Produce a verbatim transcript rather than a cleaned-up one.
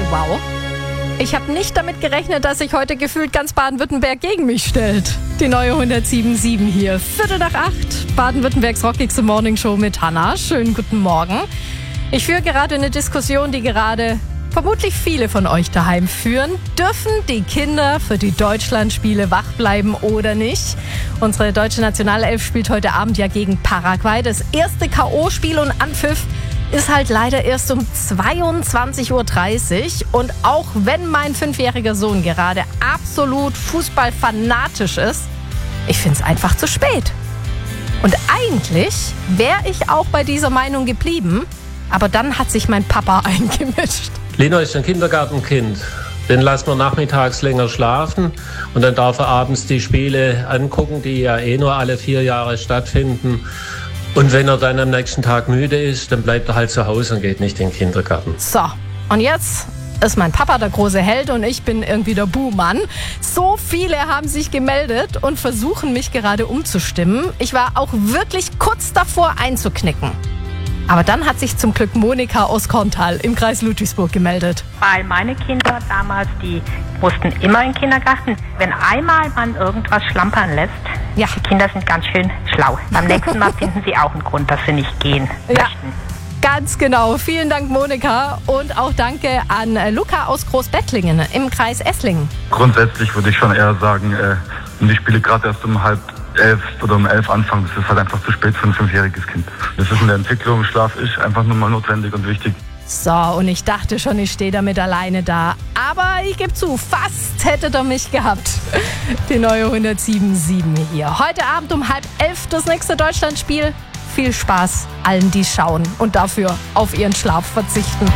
wow. Ich habe nicht damit gerechnet, dass sich heute gefühlt ganz Baden-Württemberg gegen mich stellt. Die neue hundertsieben Komma sieben hier. Viertel nach acht. Baden-Württembergs rockigste Morningshow mit Hannah. Schönen guten Morgen. Ich führe gerade eine Diskussion, die gerade vermutlich viele von euch daheim führen. Dürfen die Kinder für die Deutschlandspiele wach bleiben oder nicht? Unsere deutsche Nationalelf spielt heute Abend ja gegen Paraguay. Das erste K O-Spiel und Anpfiff ist halt leider erst um zweiundzwanzig Uhr dreißig. Und auch wenn mein fünfjähriger Sohn gerade absolut fußballfanatisch ist, ich finde es einfach zu spät. Und eigentlich wäre ich auch bei dieser Meinung geblieben, aber dann hat sich mein Papa eingemischt. Lino ist ein Kindergartenkind. Den lassen wir nachmittags länger schlafen und dann darf er abends die Spiele angucken, die ja eh nur alle vier Jahre stattfinden. Und wenn er dann am nächsten Tag müde ist, dann bleibt er halt zu Hause und geht nicht in den Kindergarten. So, und jetzt ist mein Papa der große Held und ich bin irgendwie der Buhmann. So viele haben sich gemeldet und versuchen mich gerade umzustimmen. Ich war auch wirklich kurz davor einzuknicken. Aber dann hat sich zum Glück Monika aus Korntal im Kreis Ludwigsburg gemeldet. Weil meine Kinder damals, die mussten immer in den Kindergarten. Wenn einmal man irgendwas schlampern lässt, ja. Die Kinder sind ganz schön schlau. Beim nächsten Mal finden sie auch einen Grund, dass sie nicht gehen ja. möchten. Ganz genau. Vielen Dank, Monika. Und auch danke an Luca aus Großbettlingen im Kreis Esslingen. Grundsätzlich würde ich schon eher sagen, äh, wenn die Spiele gerade erst um halb elf oder um elf anfangen, das ist halt einfach zu spät für ein fünfjähriges Kind. Das ist in der Entwicklung, Schlaf ist einfach nur mal notwendig und wichtig. So, und ich dachte schon, ich stehe damit alleine da. Aber ich gebe zu, fast hättet ihr mich gehabt. Die neue hundertsieben Komma sieben hier. Heute Abend um halb elf das nächste Deutschlandspiel. Viel Spaß allen, die schauen und dafür auf ihren Schlaf verzichten.